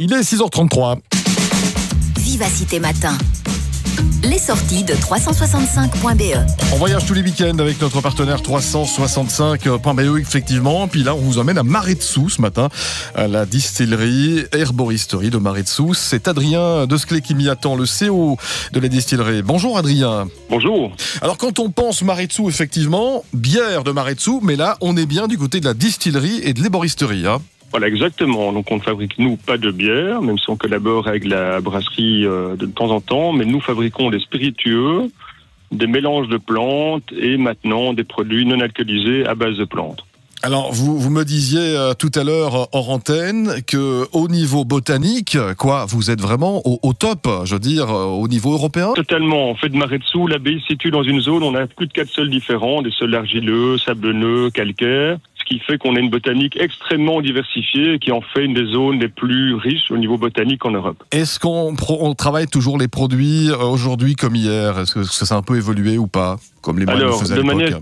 Il est 6h33. Vivacité Matin. Les sorties de 365.be. On voyage tous les week-ends avec notre partenaire 365.be, effectivement. Puis là, on vous emmène à Maret-de-Sous ce matin, à la distillerie herboristerie de Maret-de-Sous. C'est Adrien Desclé qui m'y attend, le CEO de la distillerie. Bonjour Adrien. Bonjour. Alors quand on pense Maret-de-Sous, effectivement, bière de Maret-de-Sous, mais là, on est bien du côté de la distillerie et de l'herboristerie, hein. Voilà, exactement. Donc on ne fabrique, nous, pas de bière, même si on collabore avec la brasserie de temps en temps, mais nous fabriquons des spiritueux, des mélanges de plantes et maintenant des produits non alcoolisés à base de plantes. Alors, vous me disiez tout à l'heure hors antenne que au niveau botanique, vous êtes vraiment au top, je veux dire, au niveau européen. Totalement. En fait, de Maret-de-Sous, l'abbaye se situe dans une zone où on a plus de 4 sols différents, des sols argileux, sablonneux, calcaires, ce qui fait qu'on a une botanique extrêmement diversifiée et qui en fait une des zones les plus riches au niveau botanique en Europe. Est-ce qu'on travaille toujours les produits aujourd'hui comme hier? Est-ce que ça a un peu évolué ou pas, comme les moines le faisaient à l'époque?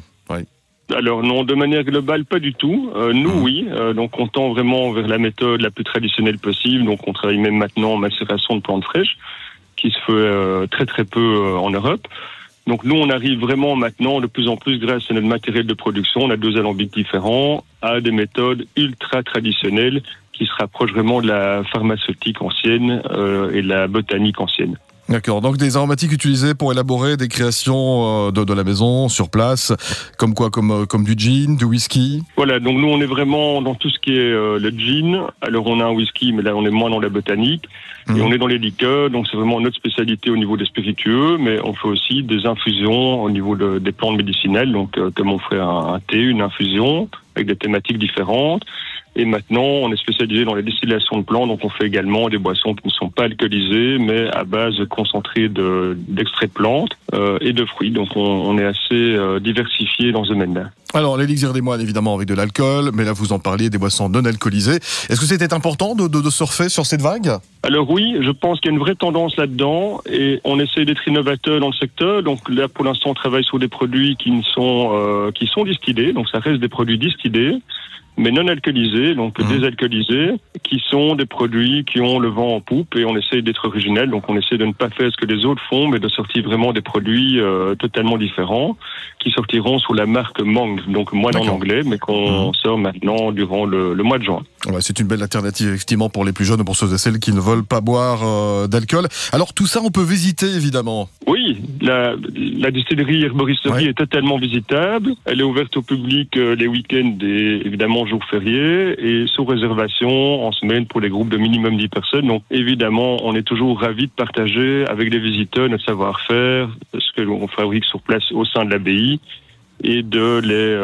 Alors non, de manière globale, pas du tout. Nous, oui. Donc on tend vraiment vers la méthode la plus traditionnelle possible. Donc on travaille même maintenant en macération de plantes fraîches, qui se fait très très peu en Europe. Donc nous, on arrive vraiment maintenant de plus en plus, grâce à notre matériel de production, on a 2 alambics différents, à des méthodes ultra traditionnelles qui se rapprochent vraiment de la pharmaceutique ancienne et de la botanique ancienne. D'accord, donc des aromatiques utilisés pour élaborer des créations de la maison, sur place, comme quoi, comme du gin, du whisky? Voilà, donc nous on est vraiment dans tout ce qui est le gin, alors on a un whisky, mais là on est moins dans la botanique, et on est dans les liqueurs, donc c'est vraiment notre spécialité au niveau des spiritueux, mais on fait aussi des infusions au niveau des plantes médicinales, donc comme on fait un thé, une infusion, avec des thématiques différentes. Et maintenant, on est spécialisé dans la distillation de plantes, donc on fait également des boissons qui ne sont pas alcoolisées, mais à base concentrée d'extraits de plantes et de fruits. Donc on est assez diversifié dans ce domaine-là. Alors, l'élixir des moines, évidemment, avec de l'alcool, mais là, vous en parliez, des boissons non alcoolisées. Est-ce que c'était important de surfer sur cette vague? Alors oui, je pense qu'il y a une vraie tendance là-dedans, et on essaie d'être innovateur dans le secteur. Donc là, pour l'instant, on travaille sur des produits qui sont distillés, donc ça reste des produits distillés, mais non alcoolisés, donc désalcoolisés, qui sont des produits qui ont le vent en poupe, et on essaie d'être original, donc on essaie de ne pas faire ce que les autres font, mais de sortir vraiment des produits totalement différents, qui sortiront sous la marque Mang, donc moine en anglais, mais qu'on sort maintenant durant le mois de juin. Ouais, c'est une belle alternative, effectivement, pour les plus jeunes, pour ceux et celles qui ne veulent pas boire d'alcool. Alors tout ça, on peut visiter, évidemment. Oui, la distillerie herboristerie est totalement visitable. Elle est ouverte au public les week-ends et évidemment jours fériés, et sous réservation en semaine pour les groupes de minimum 10 personnes. Donc évidemment, on est toujours ravis de partager avec les visiteurs notre savoir-faire, ce que l'on fabrique sur place au sein de l'abbaye, et de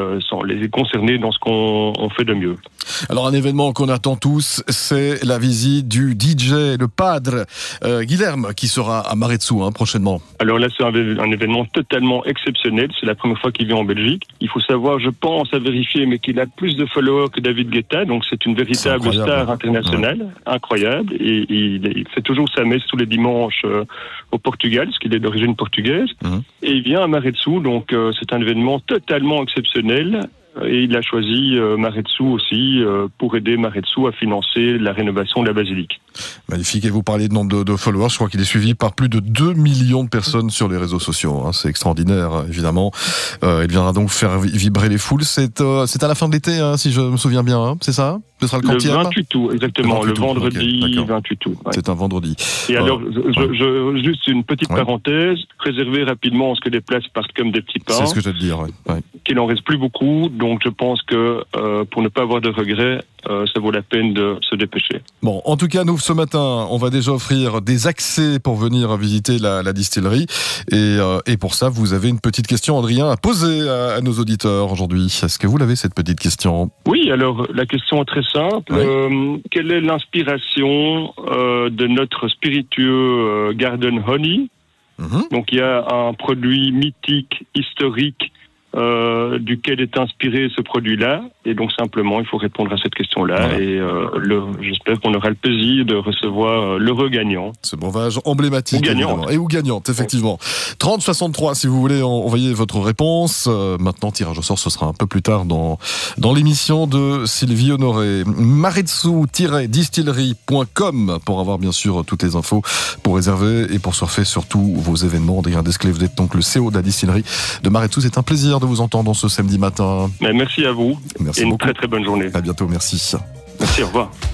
les concerner dans ce qu'on fait de mieux. Alors un événement qu'on attend tous, c'est la visite du DJ, le padre Guilherme, qui sera à Maret-de-Sous prochainement. Alors là, c'est un événement totalement exceptionnel. C'est la première fois qu'il vient en Belgique. Il faut savoir, je pense, à vérifier, mais qu'il a plus de followers que David Guetta, donc c'est une véritable star internationale, incroyable. Et il fait toujours sa messe tous les dimanches au Portugal, parce qu'il est d'origine portugaise. Et il vient à Maret-de-Sous, donc c'est un événement totalement exceptionnel. Et il a choisi Maret-de-Sous aussi pour aider Maret-de-Sous à financer la rénovation de la basilique. Magnifique. Et vous parlez de nombre de followers. Je crois qu'il est suivi par plus de 2 millions de personnes sur les réseaux sociaux. C'est extraordinaire, évidemment. Il viendra donc faire vibrer les foules. C'est à la fin de l'été, si je me souviens bien. C'est ça? Ce sera le 28 août, exactement. Le vendredi 28 août. Ouais. C'est un vendredi. Et alors, juste une petite parenthèse. Réservez rapidement ce que les places partent comme des petits pains. C'est ce que je vais te dire, Qu'il n'en reste plus beaucoup. Donc, je pense que pour ne pas avoir de regrets, ça vaut la peine de se dépêcher. Bon, en tout cas, nous, ce matin, on va déjà offrir des accès pour venir visiter la distillerie. Et pour ça, vous avez une petite question, Adrien, à poser à nos auditeurs aujourd'hui. Est-ce que vous l'avez, cette petite question? Oui, alors, la question est très simple. Quelle est l'inspiration de notre spiritueux Garden Honey? Donc, il y a un produit mythique, historique, duquel est inspiré ce produit-là. Et donc simplement, il faut répondre à cette question-là. Voilà. Et j'espère qu'on aura le plaisir de recevoir l'heureux gagnant. Ce breuvage emblématique. Ou gagnante. Évidemment. Et ou gagnante, effectivement. 3063, si vous voulez envoyer votre réponse. Maintenant, tirage au sort, ce sera un peu plus tard dans l'émission de Sylvie Honoré. Maretsu-distillerie.com pour avoir bien sûr toutes les infos pour réserver et pour surfer sur tous vos événements. Adrien Desclés, vous êtes donc le CEO de la distillerie de Maretsu. C'est un plaisir de vous entendre ce samedi matin. Mais merci à vous. Merci et une beaucoup. très très bonne journée. À bientôt, merci. Merci, au revoir.